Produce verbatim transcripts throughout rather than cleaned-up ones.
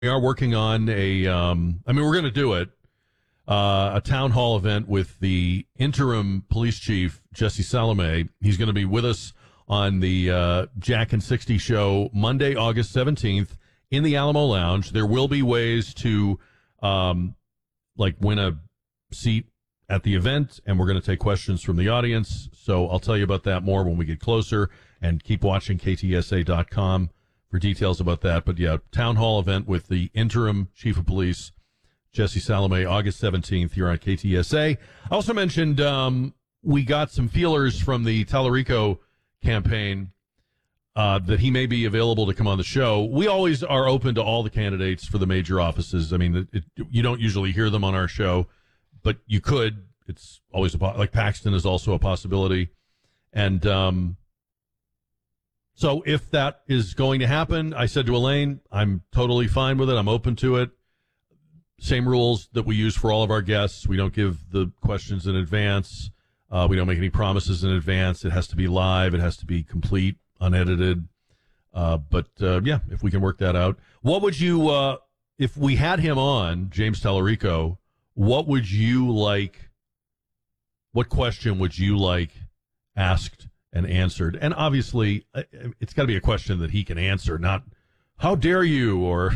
We are working on a, um, I mean, we're going to do it, uh, a town hall event with the interim police chief, Jesse Salome. He's going to be with us on the uh, Jack and sixty show Monday, August seventeenth in the Alamo Lounge. There will be ways to, um, like, win a seat at the event, and we're going to take questions from the audience. So I'll tell you about that more when we get closer, and keep watching K T S A dot com for details about that. But yeah, town hall event with the interim chief of police, Jesse Salome, August seventeenth here on K T S A. I also mentioned um, we got some feelers from the Tallarico campaign uh, that he may be available to come on the show. We always are open to all the candidates for the major offices. I mean, it, it, you don't usually hear them on our show, but you could. It's always a, like Paxton is also a possibility. And, um, So if that is going to happen, I said to Elaine, I'm totally fine with it. I'm open to it. Same rules that we use for all of our guests. We don't give the questions in advance. Uh, we don't make any promises in advance. It has to be live. It has to be complete, unedited. Uh, but, uh, yeah, if we can work that out. What would you, uh, if we had him on, James Tallarico, what would you like, what question would you like asked and answered? And obviously, it's got to be a question that he can answer, not, how dare you, or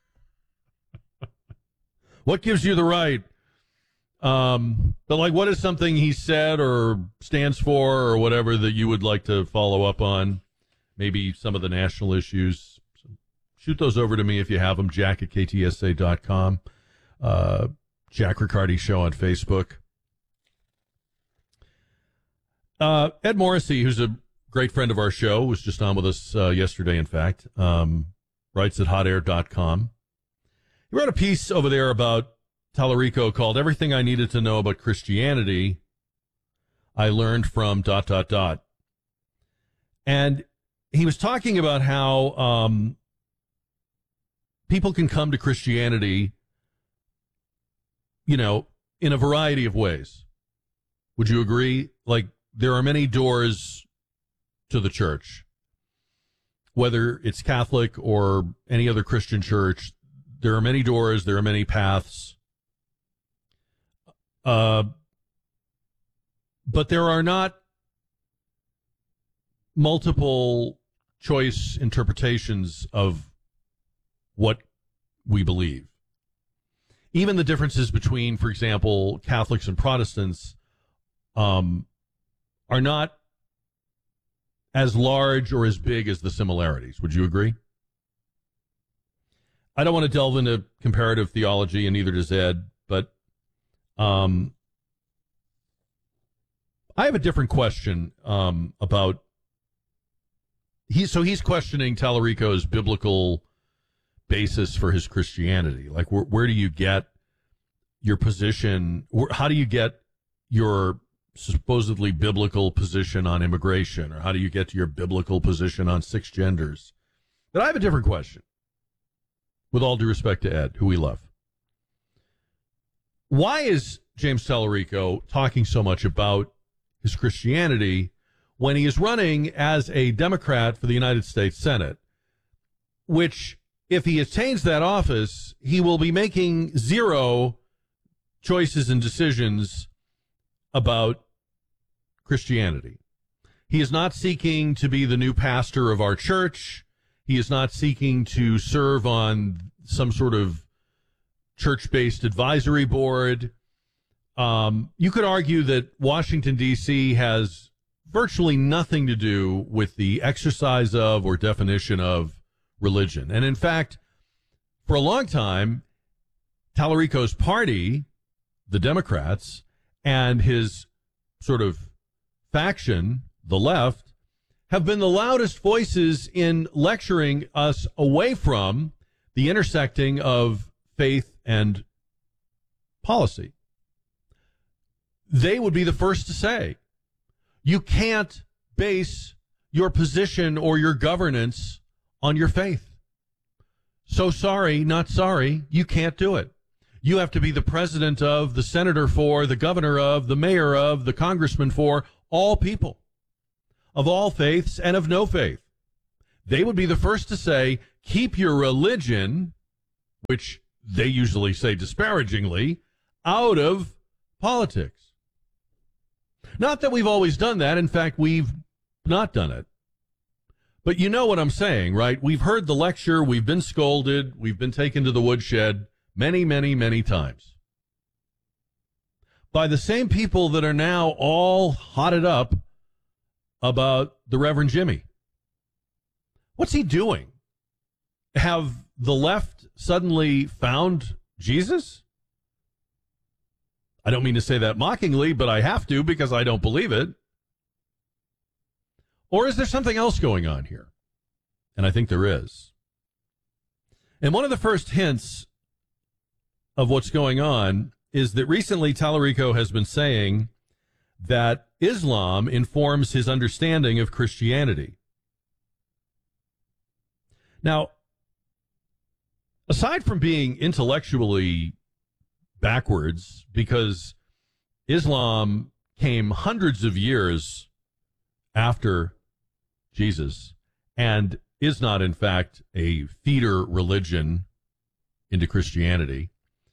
what gives you the right? Um, but, like, what is something he said or stands for or whatever that you would like to follow up on? Maybe some of the national issues. So shoot those over to me if you have them, Jack at K T S A dot com. Uh, Jack Riccardi Show on Facebook. Uh, Ed Morrissey, who's a great friend of our show, was just on with us uh, yesterday, in fact, um, writes at hot air dot com. He wrote a piece over there about Tallarico called Everything I Needed to Know About Christianity I Learned from dot, dot, dot. And he was talking about how um, people can come to Christianity, you know, in a variety of ways. Would you agree? Like, there are many doors to the church, whether it's Catholic or any other Christian church. There are many doors. There are many paths. Uh, but there are not multiple choice interpretations of what we believe. Even the differences between, for example, Catholics and Protestants, um, are not as large or as big as the similarities. Would you agree? I don't want to delve into comparative theology, and neither does Ed, but um, I have a different question um, about... He, so he's questioning Tallarico's biblical basis for his Christianity. Like, where, where do you get your position? Where, how do you get your supposedly biblical position on immigration, or how do you get to your biblical position on six genders? But I have a different question, with all due respect to Ed, who we love. Why is James Tallarico talking so much about his Christianity when he is running as a Democrat for the United States Senate, which, if he attains that office, he will be making zero choices and decisions about Christianity? He is not seeking to be the new pastor of our church. He is not seeking to serve on some sort of church-based advisory board. Um, you could argue that Washington, D C has virtually nothing to do with the exercise of or definition of religion. And in fact, for a long time, Tallarico's party, the Democrats, and his sort of faction, the left, have been the loudest voices in lecturing us away from the intersecting of faith and policy. They would be the first to say, you can't base your position or your governance on your faith. So sorry, not sorry, you can't do it. You have to be the president of, the senator for, the governor of, the mayor of, the congressman for, all people of all faiths and of no faith. They would be the first to say, keep your religion which they usually say disparagingly, out of politics. Not that we've always done that. In fact, we've not done it. But you know what I'm saying, right? We've heard the lecture. We've been scolded. We've been taken to the woodshed many, many, many times by the same people that are now all hotted up about the Reverend Jimmy. What's he doing? Have the left suddenly found Jesus? I don't mean to say that mockingly, but I have to because I don't believe it. Or is there something else going on here? And I think there is. And one of the first hints of what's going on is that recently Tallarico has been saying that Islam informs his understanding of Christianity. Now, aside from being intellectually backwards, because Islam came hundreds of years after Jesus and is not, in fact, a feeder religion into Christianity,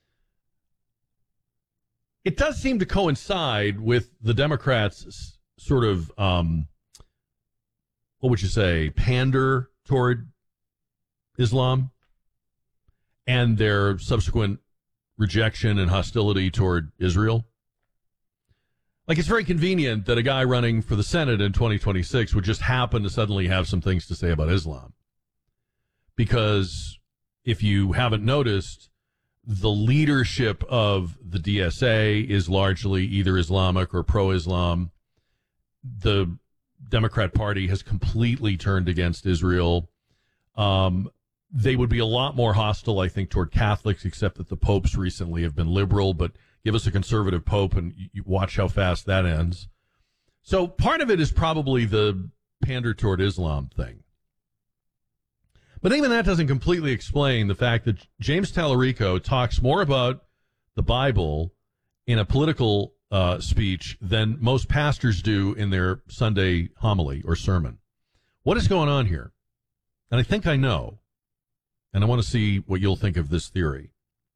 it does seem to coincide with the Democrats' sort of, um, what would you say, pander toward Islam and their subsequent rejection and hostility toward Israel. Like, it's very convenient that a guy running for the Senate in twenty twenty-six would just happen to suddenly have some things to say about Islam. Because if you haven't noticed, the leadership of the D S A is largely either Islamic or pro-Islam. The Democrat Party has completely turned against Israel. Um, they would be a lot more hostile, I think, toward Catholics, except that the popes recently have been liberal, but give us a conservative pope and you watch how fast that ends. So part of it is probably the pander toward Islam thing. But even that doesn't completely explain the fact that James Tallarico talks more about the Bible in a political uh, speech than most pastors do in their Sunday homily or sermon. What is going on here? And I think I know, and I want to see what you'll think of this theory.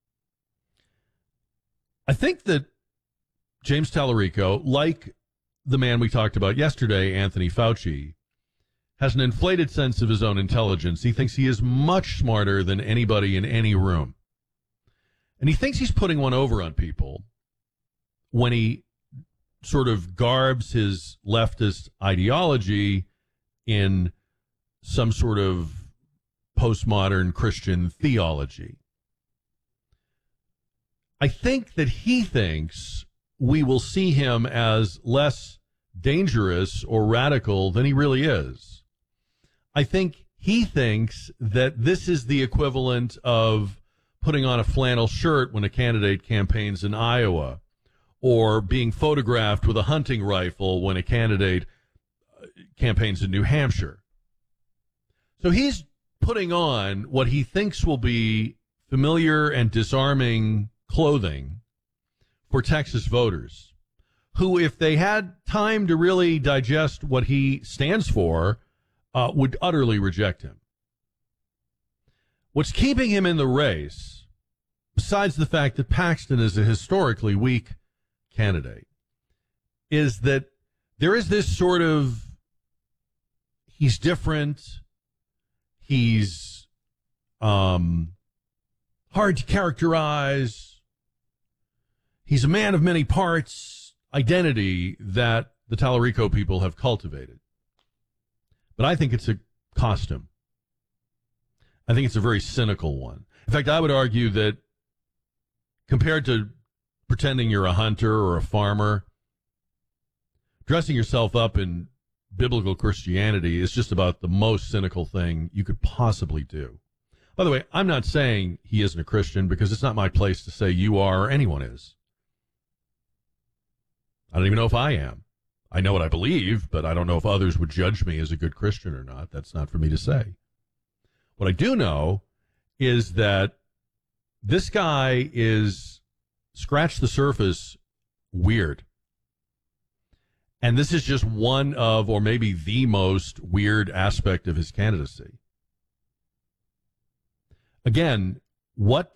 I think that James Tallarico, like the man we talked about yesterday, Anthony Fauci, has an inflated sense of his own intelligence. He thinks he is much smarter than anybody in any room. And he thinks he's putting one over on people when he sort of garbs his leftist ideology in some sort of postmodern Christian theology. I think that he thinks we will see him as less dangerous or radical than he really is. I think he thinks that this is the equivalent of putting on a flannel shirt when a candidate campaigns in Iowa, or being photographed with a hunting rifle when a candidate campaigns in New Hampshire. So he's putting on what he thinks will be familiar and disarming clothing for Texas voters, who, if they had time to really digest what he stands for, uh, would utterly reject him. What's keeping him in the race, besides the fact that Paxton is a historically weak candidate, is that there is this sort of, he's different, he's um, hard to characterize, he's a man of many parts identity that the Tallarico people have cultivated. But I think it's a costume. I think it's a very cynical one. In fact, I would argue that compared to pretending you're a hunter or a farmer, dressing yourself up in biblical Christianity is just about the most cynical thing you could possibly do. By the way, I'm not saying he isn't a Christian, because it's not my place to say you are or anyone is. I don't even know if I am. I know what I believe, but I don't know if others would judge me as a good Christian or not. That's not for me to say. What I do know is that this guy is, scratch the surface, weird. And this is just one of, or maybe the most weird aspect of his candidacy. Again, what